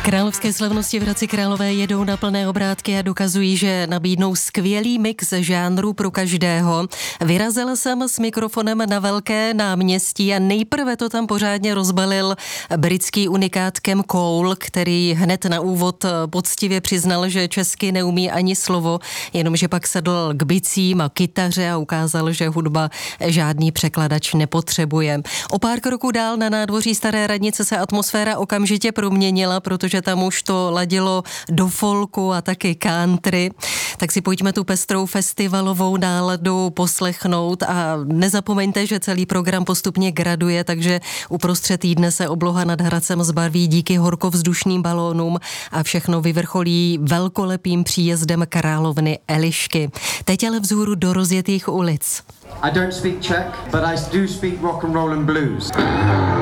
Královské slavnosti v Hradci Králové jedou na plné obrátky a dokazují, že nabídnou skvělý mix žánrů pro každého. Vyrazil jsem s mikrofonem na velké náměstí a nejprve to tam pořádně rozbalil britský unikát Cam Cole, který hned na úvod poctivě přiznal, že česky neumí ani slovo, jenomže pak sedl k bicím a kytaře a ukázal, že hudba žádný překladač nepotřebuje. O pár kroků dál na nádvoří Staré radnice se atmosféra okamžitě proměnila, protože tam už to ladilo do folku a taky country. Tak si pojďme tu pestrou festivalovou náladu poslechnout a nezapomeňte, že celý program postupně graduje, takže uprostřed týdne se obloha nad Hradcem zbarví díky horkovzdušným balónům a všechno vyvrcholí velkolepým příjezdem královny Elišky. Teď ale vzhůru do rozjetých ulic. I don't speak Czech, but I do speak rock and roll and blues.